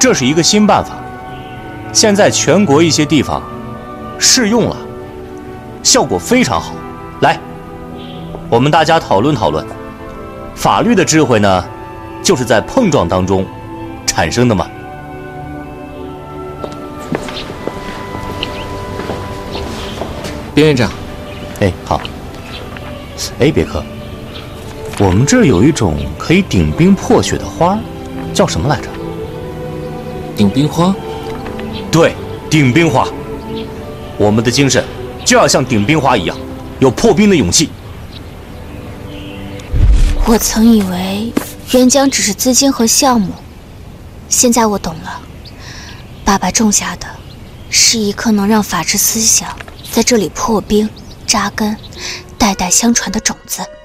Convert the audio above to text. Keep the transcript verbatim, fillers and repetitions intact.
这是一个新办法，现在全国一些地方试用了，效果非常好。来，我们大家讨论讨论，法律的智慧呢，就是在碰撞当中产生的嘛。 边院长， 哎，好。哎，别克，我们这儿有一种可以顶冰破雪的花，叫什么来着？ 顶冰花。 对，顶冰花。我们的精神就要像顶冰花一样，有破冰的勇气。 我曾以为援疆只是资金和项目，现在我懂了，爸爸种下的是一颗能让法治思想在这里破冰扎根代代相传的种子。